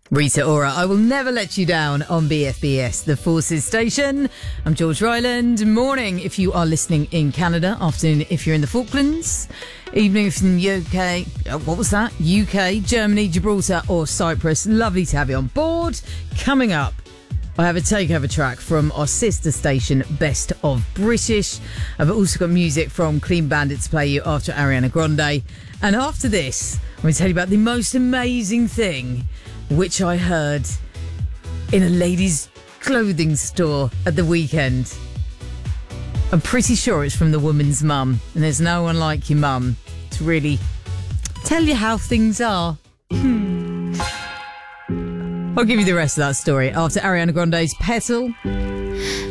Rita Ora, I will never let you down on BFBS, the Forces Station. I'm George Ryland. Morning if you are listening in Canada. Afternoon if you're in the Falklands. Evening if you're in the UK. What was that? UK, Germany, Gibraltar or Cyprus. Lovely to have you on board. Coming up, I have a takeover track from our sister station, Best of British. I've also got music from Clean Bandit to play you after Ariana Grande. And after this, I'm going to tell you about the most amazing thing which I heard in a ladies' clothing store at the weekend. I'm pretty sure it's from the woman's mum, and there's no one like your mum to really tell you how things are. I'll give you the rest of that story after Ariana Grande's Petal.